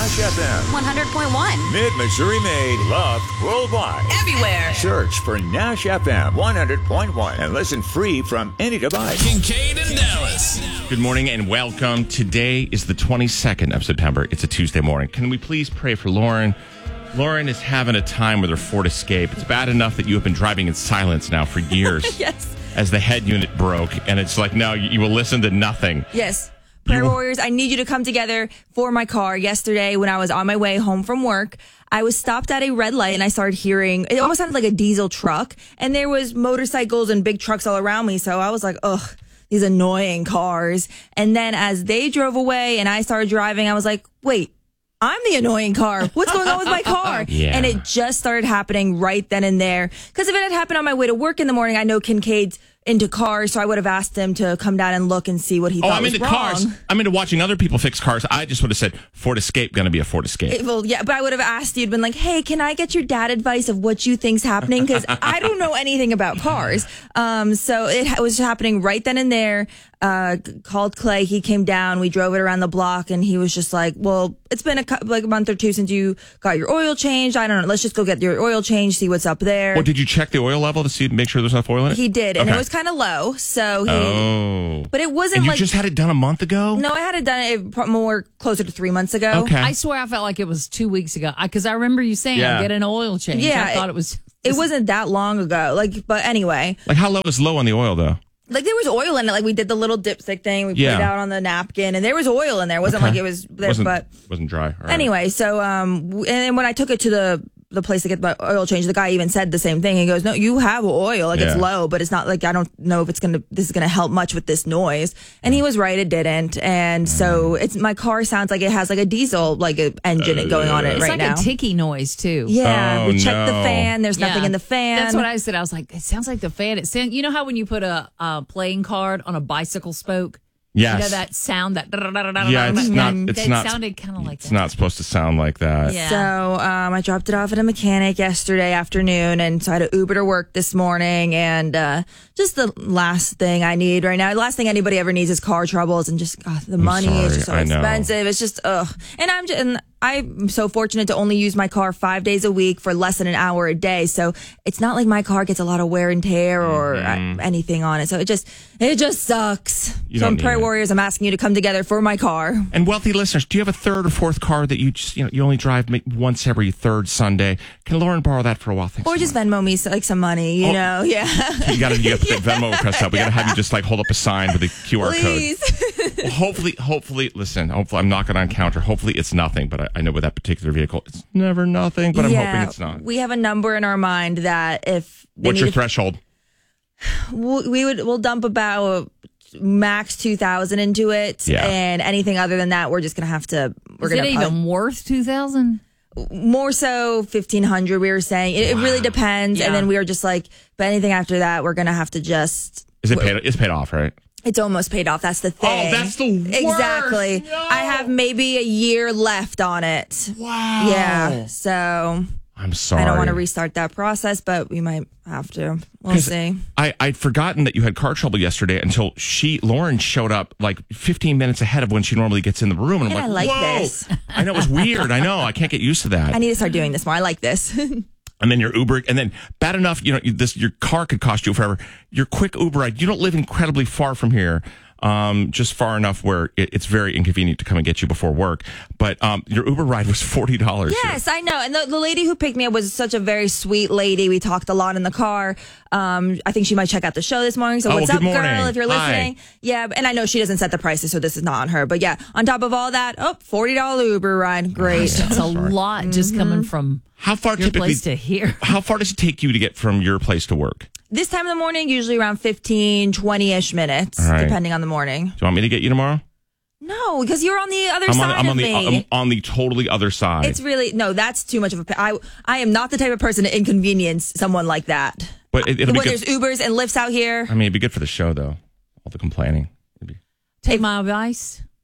Nash FM. 100.1. Mid-Missouri made, loved worldwide. Everywhere. Search for Nash FM 100.1 and listen free from any device. Kincaid and Dallas. Good morning and welcome. Today is the 22nd of September. It's a Tuesday morning. Can we please pray for Lauren? Lauren is having a time with her Ford Escape. It's bad enough that you have been driving in silence now for years. Yes. As the head unit broke. And it's like, no, you will listen to nothing. Yes. Prayer Warriors, I need you to come together for my car. Yesterday, when I was on my way home from work, I was stopped at a red light and I started hearing, it almost sounded like a diesel truck. And there was motorcycles and big trucks all around me. So I was like, ugh, these annoying cars. And then as they drove away and I started driving, I was like, wait, I'm the annoying car. What's going on with my car? Yeah. And it just started happening right then and there. Because if it had happened on my way to work in the morning, I know Kincaid's into cars, so I would have asked him to come down and look and see what he thought I'm was into wrong. cars. I'm into watching other people fix cars. I just would have said, Ford Escape, going to be a Ford Escape. Well, yeah, but I would have asked you, been like, hey, can I get your dad advice of what you think's happening? Because I don't know anything about cars. So it was happening right then and there. Called Clay. He came down. We drove it around the block, and he was just like, well, it's been a month or two since you got your oil changed. I don't know. Let's just go get your oil changed, see what's up there. Well, did you check the oil level to make sure there's enough oil in it? He did, and Okay. it was kind of low. So but it wasn't And you like just had it done a month ago? No, I had it done more closer to 3 months ago. Okay. I swear I felt like it was 2 weeks ago because I remember you saying Yeah. I'll get an oil change. Yeah, I thought it was. It wasn't that long ago. But anyway, Like, how low is low on the oil, though? like there was oil in it. Like we did the little dipstick thing. We put Yeah. it out on the napkin, and there was oil in there. It wasn't Okay. like it was there, wasn't, but wasn't dry. All right. anyway. So and then when I took it to the place to get my oil change, the guy even said the same thing. He goes, no, you have oil. Like it's Yeah. low, but it's not like, I don't know if this is going to help much with this noise. And he was right. It didn't. And so my car sounds like it has like a diesel, like a engine going on it It's right like now. a ticky noise too. Yeah. Oh, we checked the no. fan. There's nothing Yeah. in the fan. That's what I said. I was like, it sounds like the fan. You know how when you put a playing card on a bicycle spoke? Yes. You know that sound that. Yeah, it's not. It's it not. sounded kind of like It's that. not supposed to sound like that. Yeah. So I dropped it off at a mechanic yesterday afternoon, and so I had to Uber to work this morning. And just the last thing I need right now, the last thing anybody ever needs is car troubles, and just the money is just so I know. expensive. It's just and I'm so fortunate to only use my car 5 days a week for less than an hour a day. So it's not like my car gets a lot of wear and tear or anything on it. So it just sucks. You So don't I'm need Prayer it. Warriors. I'm asking you to come together for my car. And wealthy listeners, do you have a third or fourth car that you just you only drive once every third Sunday? Can Lauren borrow that for a while? Thanks Or so just much. Venmo me like some money, you know? Yeah. You got to put that Venmo request up. We got to have you just like hold up a sign with a QR Please. code. Well, hopefully, listen. Hopefully, I'm not going to encounter. Hopefully, it's nothing. But I know with that particular vehicle, it's never nothing. But I'm hoping it's not. We have a number in our mind that if they What's your need threshold? we'll dump about max 2,000 into it, Yeah. and anything other than that, we're just gonna have to. Is it even worth 2,000? More so 1,500. We were saying it really depends, and Yeah. then we were just like, but anything after that, we're gonna have to just. Is it paid? It's paid off, right? It's almost paid off. That's the thing. Oh, that's the worst. Exactly. No. I have maybe a year left on it. Wow. Yeah. So. I'm sorry. I don't want to restart that process, but we might have to. We'll see. I'd forgotten that you had car trouble yesterday until Lauren showed up like 15 minutes ahead of when she normally gets in the room. And I'm And like, I like whoa. this. I know, it was weird. I know. I can't get used to that. I need to start doing this more. I like this. And then your Uber, and then bad enough, your car could cost you forever. Your quick Uber ride, you don't live incredibly far from here. Just far enough where it's very inconvenient to come and get you before work. But your Uber ride was $40. Yes, I know. And the lady who picked me up was such a very sweet lady. We talked a lot in the car. I think she might check out the show this morning. So Oh, what's good up, morning. girl, if you're Hi. listening? Yeah, and I know she doesn't set the prices, so this is not on her. But yeah, on top of all that, $40 Uber ride. Great. It's a lot just coming from How far your typically? place to here. How far does it take you to get from your place to work? This time of the morning, usually around 15, 20-ish minutes, All right. depending on the morning. Do you want me to get you tomorrow? No, because you're on the other side of me. I'm on the totally other side. It's really, no, that's too much of a, I am not the type of person to inconvenience someone like that. But it'll be When good. there's Ubers and Lyfts out here. I mean, it'd be good for the show, though. All the complaining. Take my advice.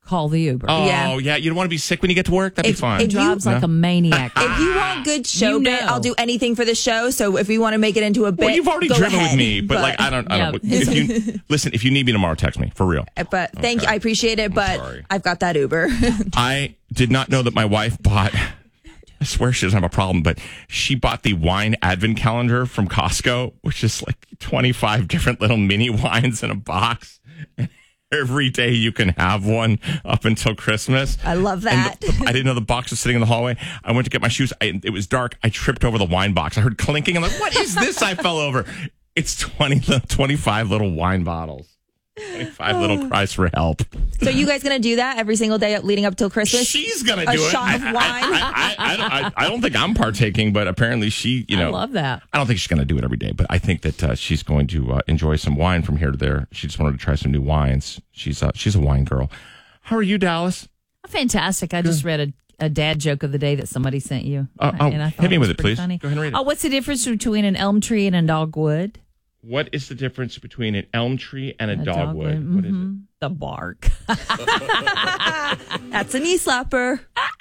call the Uber. Oh, Yeah. yeah. You don't want to be sick when you get to work? That'd be fine. It drives like a maniac. If you want good show You bit, know. I'll do anything for the show. So if we want to make it into a bit, Well, you've already go driven ahead. with me, but like I don't. If you listen, if you need me tomorrow, text me for real. But thank you, I appreciate it. But sorry. I've got that Uber. I did not know that my wife bought. I swear she doesn't have a problem, but she bought the wine advent calendar from Costco, which is like 25 different little mini wines in a box. And every day you can have one up until Christmas. I love that. I didn't know the box was sitting in the hallway. I went to get my shoes. It was dark. I tripped over the wine box. I heard clinking. I'm like, what is this? I fell over. It's 25 little wine bottles. 25 little cries for help. So you guys gonna do that every single day leading up till Christmas? She's gonna A do it. shot of wine? I don't think I'm partaking, but apparently she, I love that. I don't think she's gonna do it every day, but I think that she's going to enjoy some wine from here to there. She just wanted to try some new wines. She's a wine girl. How are you, Dallas? Fantastic. I just read a dad joke of the day that somebody sent you. I thought hit me was with it, pretty please. funny. Go ahead and read it. Oh, what's the difference between an elm tree and a dogwood? What is the difference between an elm tree and a dogwood? What is it? The bark. That's a knee slapper.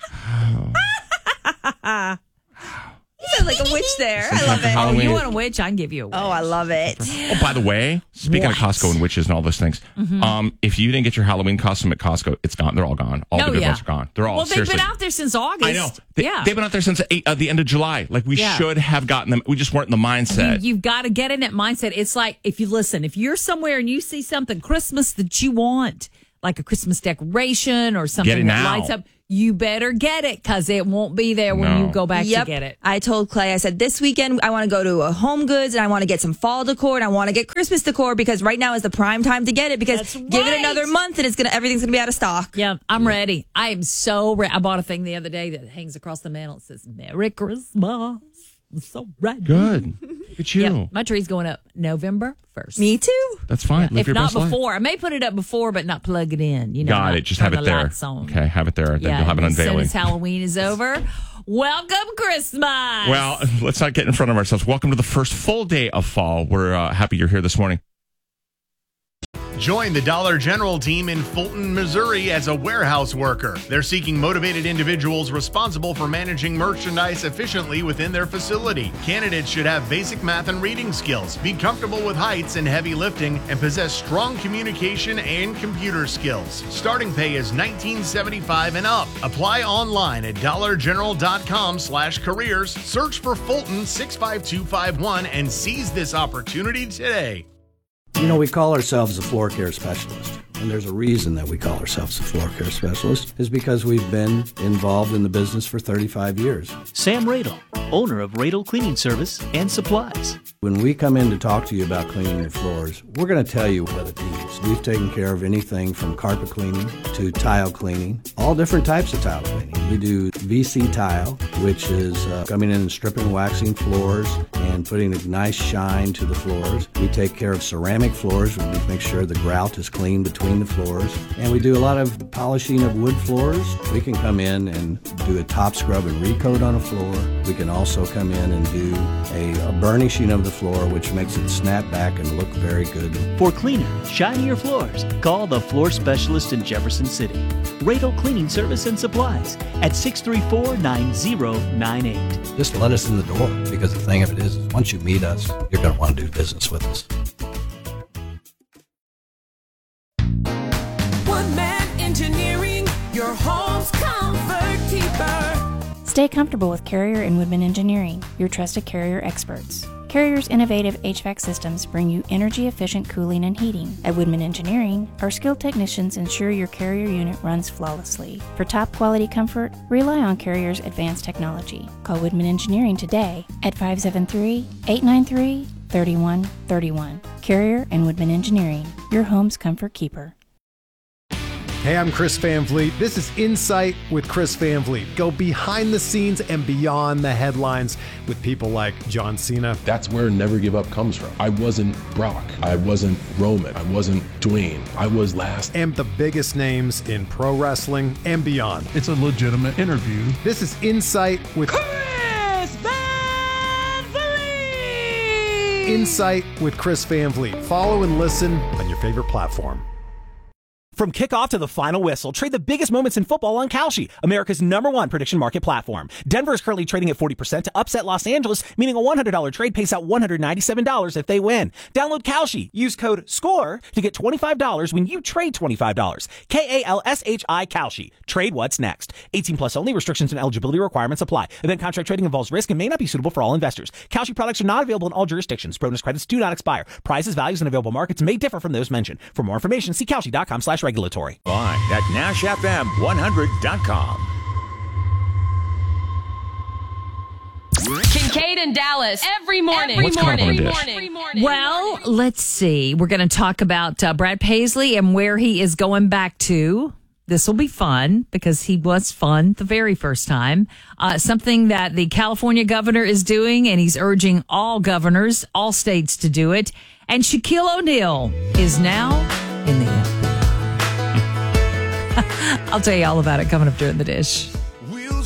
You sound like a witch there. I love it. Halloween. You want a witch? I can give you a witch. Oh, I love it. Oh, by the way, speaking of Costco and witches and all those things, if you didn't get your Halloween costume at Costco, it's gone. They're all gone. All the good ones are gone. They're all Well, they've seriously. been out there since August. I know. They've been out there since the end of July. Like we should have gotten them. We just weren't in the mindset. You've got to get in that mindset. It's like if you're somewhere and you see something Christmas that you want, like a Christmas decoration or something that lights up, you better get it because it won't be there when you go back to get it. I told Clay, I said, this weekend I want to go to a Home Goods and I want to get some fall decor and I want to get Christmas decor because right now is the prime time to get it because give it another month and everything's going to be out of stock. Yeah, I'm ready. I am so ready. I bought a thing the other day that hangs across the mantle. It says, Merry Christmas. I'm so ready. Good. Look at you. Yep, my tree's going up November 1st. Me too. That's fine. Live If your not best life. before. I may put it up before, but not plug it in. You know, Got not it. Just turn have it the there. lights on. Okay, have it there. Then Yeah, you'll have an as soon unveiling. as Halloween is over, welcome Christmas. Well, let's not get in front of ourselves. Welcome to the first full day of fall. We're happy you're here this morning. Join the Dollar General team in Fulton, Missouri as a warehouse worker. They're seeking motivated individuals responsible for managing merchandise efficiently within their facility. Candidates should have basic math and reading skills, be comfortable with heights and heavy lifting, and possess strong communication and computer skills. Starting pay is $19.75 and up. Apply online at dollargeneral.com/careers. Search for Fulton 65251 and seize this opportunity today. You know, we call ourselves a floor care specialist, and there's a reason that we call ourselves a floor care specialist, is because we've been involved in the business for 35 years. Sam Radel, owner of Radel Cleaning Service and Supplies. When we come in to talk to you about cleaning your floors, we're going to tell you what it needs. We've taken care of anything from carpet cleaning to tile cleaning, all different types of tile cleaning. We do VC tile, which is coming in and stripping, waxing floors, and putting a nice shine to the floors. We take care of ceramic floors. We make sure the grout is clean between the floors. And we do a lot of polishing of wood floors. We can come in and do a top scrub and recoat on a floor. We can also come in and do a burnishing of the floor, which makes it snap back and look very good. For cleaner, shinier floors, call the floor specialist in Jefferson City. Radel Cleaning Service and Supplies at 634-9098. Just let us in the door, because the thing of it is once you meet us, you're going to want to do business with us. One Man Engineering, your home's comfort keeper. Stay comfortable with Carrier and Woodman Engineering, your trusted Carrier experts. Carrier's innovative HVAC systems bring you energy-efficient cooling and heating. At Woodman Engineering, our skilled technicians ensure your Carrier unit runs flawlessly. For top-quality comfort, rely on Carrier's advanced technology. Call Woodman Engineering today at 573-893-3131. Carrier and Woodman Engineering, your home's comfort keeper. Hey, I'm Chris Van Vliet. This is Insight with Chris Van Vliet. Go behind the scenes and beyond the headlines with people like John Cena. That's where Never Give Up comes from. I wasn't Brock. I wasn't Roman. I wasn't Dwayne. I was last. And the biggest names in pro wrestling and beyond. It's a legitimate interview. This is Insight with Chris Van Vliet. Insight with Chris Van Vliet. Follow and listen on your favorite platform. From kickoff to the final whistle, trade the biggest moments in football on Kalshi, America's #1 prediction market platform. Denver is currently trading at 40% to upset Los Angeles, meaning a $100 trade pays out $197 if they win. Download Kalshi. Use code SCORE to get $25 when you trade $25. KALSHI Kalshi. Trade what's next. 18 plus only. Restrictions and eligibility requirements apply. Event contract trading involves risk and may not be suitable for all investors. Kalshi products are not available in all jurisdictions. Bonus credits do not expire. Prices, values, and available markets may differ from those mentioned. For more information, see Kalshi.com/regulatory. Fine at NashFM100.com. Kincaid and Dallas every morning. What's coming up on the dish? Well, let's see. We're going to talk about Brad Paisley and where he is going back to. This will be fun because he was fun the very first time. Something that the California governor is doing, and he's urging all governors, all states to do it. And Shaquille O'Neal is now in the FBI. I'll tell you all about it coming up during the dish.